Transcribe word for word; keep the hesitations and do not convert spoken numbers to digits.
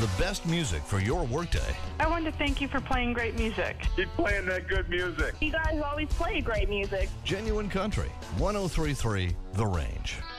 the best music for your workday. I wanted to thank you for playing great music. Keep playing that good music. You guys always play great music. Genuine Country, one oh three point three The Range.